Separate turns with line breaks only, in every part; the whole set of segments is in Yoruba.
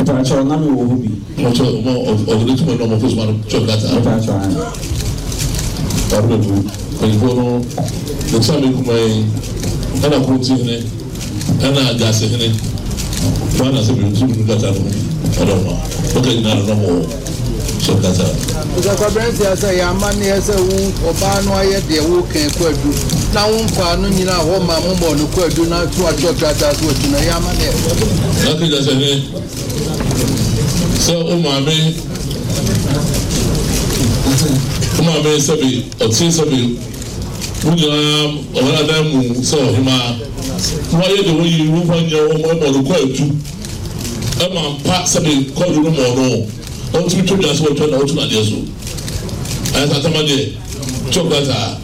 Mpacho na me wo bi.
Mpacho mo of the two men of first man chop that.
Mpacho an.
Arbedu. Ko no the time kuma ana ko ti ne ana gas ne. Bana se bi tu that no. I don't know. Okay na no mo chop that.
The conference say ya man here say wo oba no aye de wo kan kwadu. Na wo mfa no nyina ho ma mo mo no kwadu na to a chop that so tu na ya man here.
Okay that's it. So umame sabi oti sabi wuna ora da mu so hima wa ye de wo yi wo fa nya wo mo ko atu e ma pa sabi ko du no mo no o tu tu da so to na o tu na de so ai ta ma de chokata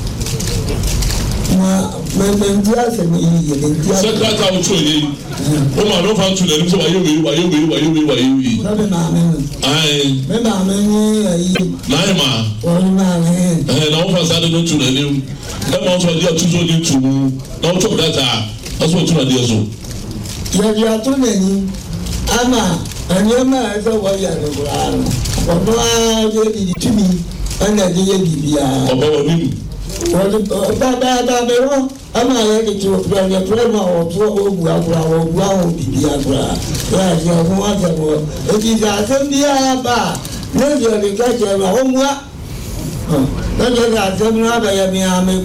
Mendia se ni mendia.
Sekata o tu yi o ma no fa tu na ni so wa ye wi.
Na be na me.
Ai.
Me na me ni ayi.
Na ma.
O na me.
Na o fa sa de no tu na ni. E ma so dia tu so ni tu. Na o chokata. Aso tu na de so.
Ya tu na ni. Ama anyama esa wa ya no bra. Ono a je di timi. Ana je ye bibia.
Oba wa ni.
Baba bero ama ya ke tu ya problema o tu o bu agura o bu awon bibi agura ya je mo wa je mo e ti ja se bia ba ne je ni ka je ma o mu a na je ga se mu ba ya mi ame